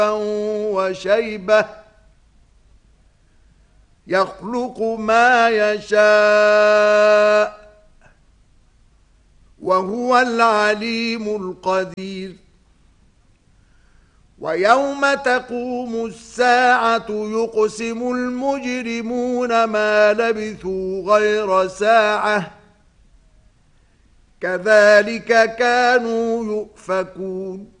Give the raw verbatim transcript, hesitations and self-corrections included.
وشيبة يخلق ما يشاء وهو العليم القدير. ويوم تقوم الساعة يقسم المجرمون ما لبثوا غير ساعة كذلك كانوا يؤفكون.